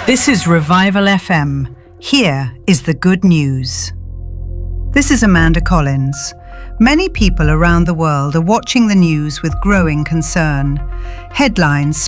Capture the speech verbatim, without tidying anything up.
This is Revival F M. Here is the good news. This is Amanda Collins. Many people around the world are watching the news with growing concern. Headlines